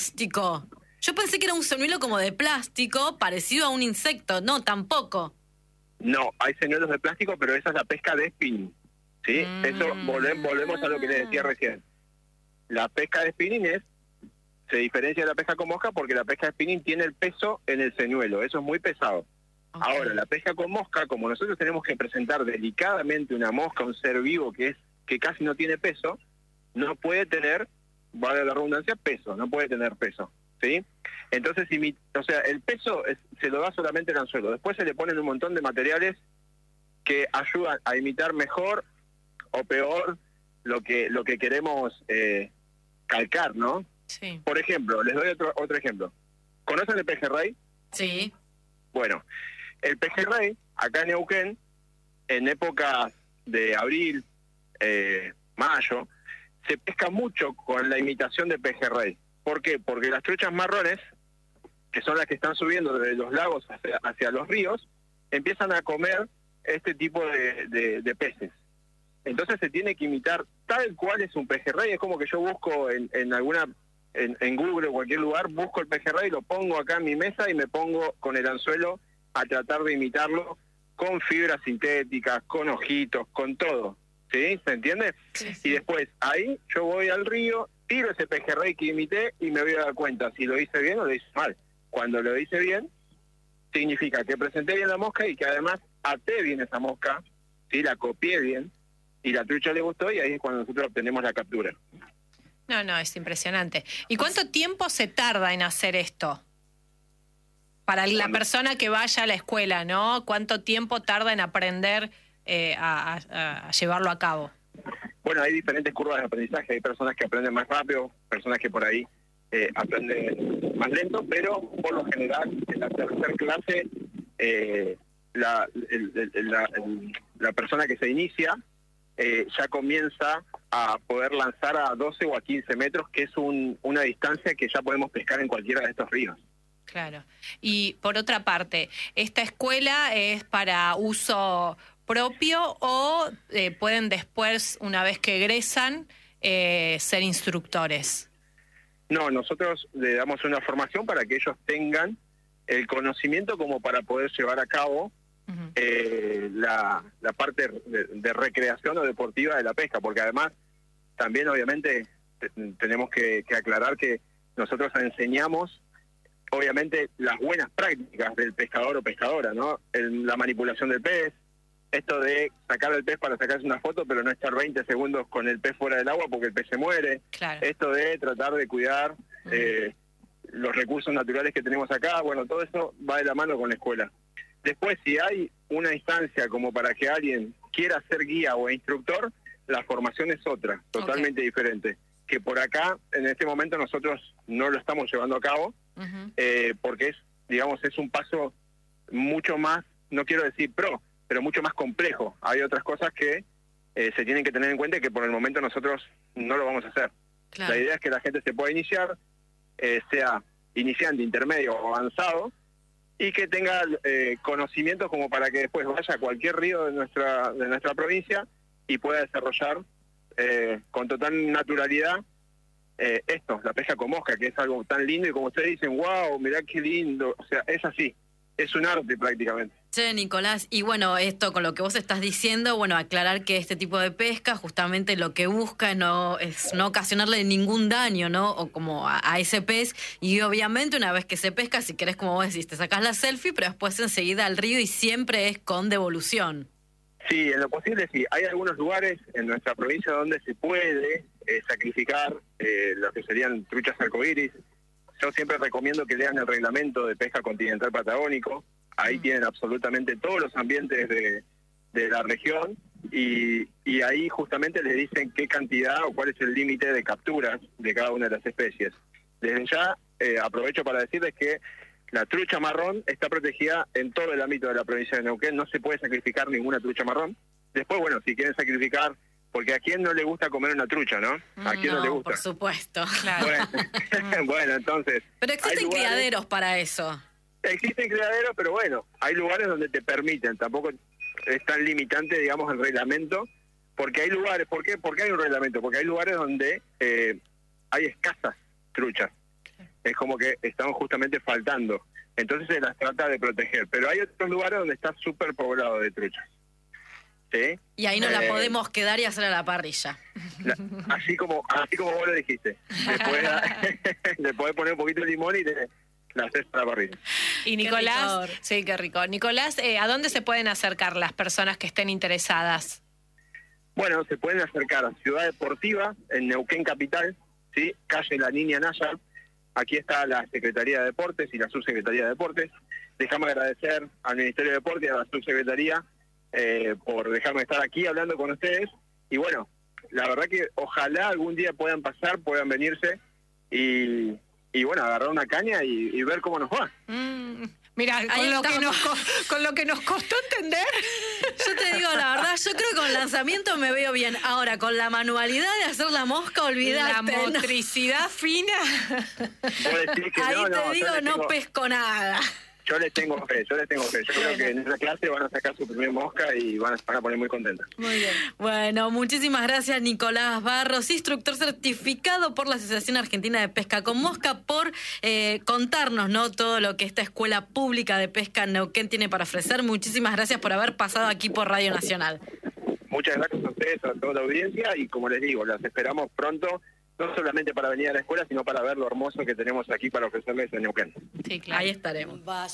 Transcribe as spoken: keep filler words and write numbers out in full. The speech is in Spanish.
plástico. Yo pensé que era un señuelo como de plástico, parecido a un insecto. No, tampoco. No, hay señuelos de plástico, pero esa es la pesca de spinning, ¿sí? Mm. Eso, volvemos, volvemos a lo que les decía recién. La pesca de spinning es, se diferencia de la pesca con mosca porque la pesca de spinning tiene el peso en el señuelo, eso es muy pesado. Okay. Ahora, la pesca con mosca, como nosotros tenemos que presentar delicadamente una mosca, un ser vivo que es que casi no tiene peso, no puede tener, vale la redundancia, peso, no puede tener peso, ¿sí? Entonces, o sea, el peso es, se lo da solamente el anzuelo. Después se le ponen un montón de materiales que ayudan a imitar mejor o peor lo que lo que queremos eh, calcar, ¿no? Sí. Por ejemplo, les doy otro otro ejemplo. ¿Conocen el pejerrey? Sí. Bueno, el pejerrey, acá en Neuquén, en épocas de abril, eh, mayo, se pesca mucho con la imitación de pejerrey. ¿Por qué? Porque las truchas marrones, que son las que están subiendo desde los lagos hacia, hacia los ríos, empiezan a comer este tipo de, de, de peces. Entonces se tiene que imitar tal cual es un pejerrey. Es como que yo busco en, en alguna en, en Google o cualquier lugar, busco el pejerrey, lo pongo acá en mi mesa y me pongo con el anzuelo a tratar de imitarlo con fibras sintéticas, con ojitos, con todo. ¿Sí? ¿Se entiende? Sí, sí. Y después ahí yo voy al río, tiro ese pejerrey que imité y me voy a dar cuenta si lo hice bien o lo hice mal. Cuando lo hice bien, significa que presenté bien la mosca y que además até bien esa mosca, ¿sí? La copié bien y la trucha le gustó y ahí es cuando nosotros obtenemos la captura. No, no, es impresionante. ¿Y cuánto tiempo se tarda en hacer esto? Para la Cuando... persona que vaya a la escuela, ¿no? ¿Cuánto tiempo tarda en aprender eh, a, a, a llevarlo a cabo? Bueno, hay diferentes curvas de aprendizaje. Hay personas que aprenden más rápido, personas que por ahí eh, aprenden más lento, pero por lo general en la tercera clase eh, la, el, el, la, el, la persona que se inicia eh, ya comienza a poder lanzar a doce o a quince metros, que es un, una distancia que ya podemos pescar en cualquiera de estos ríos. Claro. Y por otra parte, ¿esta escuela es para uso propio o eh, pueden después, una vez que egresan, eh, ser instructores? No, nosotros le damos una formación para que ellos tengan el conocimiento como para poder llevar a cabo uh-huh. eh, la, la parte de, de recreación o deportiva de la pesca, porque además también obviamente tenemos que, que aclarar que nosotros enseñamos obviamente las buenas prácticas del pescador o pescadora, ¿no? El, la manipulación del pez, esto de sacar el pez para sacarse una foto, pero no estar veinte segundos con el pez fuera del agua porque el pez se muere. Claro. Esto de tratar de cuidar uh-huh. eh, los recursos naturales que tenemos acá, bueno, todo eso va de la mano con la escuela. Después, si hay una instancia como para que alguien quiera ser guía o instructor, la formación es otra, totalmente okay. diferente. Que por acá, en este momento, nosotros no lo estamos llevando a cabo, uh-huh. eh, porque es, digamos, es un paso mucho más, no quiero decir pro, pero mucho más complejo. Hay otras cosas que eh, se tienen que tener en cuenta y que por el momento nosotros no lo vamos a hacer. Claro. La idea es que la gente se pueda iniciar, eh, sea iniciante, intermedio o avanzado, y que tenga eh, conocimientos como para que después vaya a cualquier río de nuestra, de nuestra provincia y pueda desarrollar eh, con total naturalidad eh, esto, la pesca con mosca, que es algo tan lindo y como ustedes dicen, wow, mirá qué lindo, o sea, es así, es un arte prácticamente. Che, Nicolás, y bueno, esto con lo que vos estás diciendo, bueno, aclarar que este tipo de pesca justamente lo que busca no es no ocasionarle ningún daño, ¿no? O como a, a ese pez, y obviamente una vez que se pesca, si querés, como vos decís, te sacás la selfie, pero después enseguida al río y siempre es con devolución. Sí, en lo posible sí. Hay algunos lugares en nuestra provincia donde se puede eh, sacrificar eh, lo que serían truchas arcoíris. Yo siempre recomiendo que lean el reglamento de pesca continental patagónico. Ahí mm. tienen absolutamente todos los ambientes de, de la región y, y ahí justamente les dicen qué cantidad o cuál es el límite de capturas de cada una de las especies. Desde ya eh, aprovecho para decirles que la trucha marrón está protegida en todo el ámbito de la provincia de Neuquén, no se puede sacrificar ninguna trucha marrón. Después, bueno, si quieren sacrificar, porque a quién no le gusta comer una trucha, ¿no? ¿A quién no, no le gusta? Por supuesto. Claro. Bueno, bueno, entonces... Pero existen lugares, criaderos para eso. Existen criaderos, pero bueno, hay lugares donde te permiten, tampoco es tan limitante, digamos, el reglamento, porque hay lugares, ¿por qué? Porque hay un reglamento, porque hay lugares donde eh, hay escasas truchas. es como que están justamente faltando. Entonces se las trata de proteger. Pero hay otros lugares donde está súper poblado de truchas. ¿Sí? Y ahí no Eh, la podemos quedar y hacer a la parrilla. La- así como así como vos lo dijiste. Después le podés poner un poquito de limón y te la haces a la parrilla. Y Nicolás, rico. sí, qué rico. Nicolás, eh, ¿a dónde se pueden acercar las personas que estén interesadas? Bueno, se pueden acercar a Ciudad Deportiva, en Neuquén Capital, ¿sí? Calle La Niña Naya. Aquí está la Secretaría de Deportes y la Subsecretaría de Deportes. Déjame agradecer al Ministerio de Deportes y a la Subsecretaría eh, por dejarme estar aquí hablando con ustedes. Y bueno, la verdad que ojalá algún día puedan pasar, puedan venirse y, y bueno, agarrar una caña y, y ver cómo nos va. Mm, mira, Ahí con lo, que estamos. nos, co- con lo que nos costó entender. Yo te digo la verdad, yo creo que con lanzamiento me veo bien. Ahora, con la manualidad de hacer la mosca, olvidate. La ¿no? motricidad fina. Vos decís que Ahí no, te no, yo digo, les no tengo- pesco nada. Yo les tengo fe, yo les tengo fe. Yo creo que en esa clase van a sacar su primer mosca y van a, van a poner muy contentos. Muy bien. Bueno, muchísimas gracias, Nicolás Barros, instructor certificado por la Asociación Argentina de Pesca con Mosca, por eh, contarnos, ¿no?, todo lo que esta Escuela Pública de Pesca en Neuquén tiene para ofrecer. Muchísimas gracias por haber pasado aquí por Radio Nacional. Muchas gracias a ustedes, a toda la audiencia, y como les digo, las esperamos pronto, no solamente para venir a la escuela, sino para ver lo hermoso que tenemos aquí para ofrecerles en Neuquén. Sí, claro. Ahí estaremos.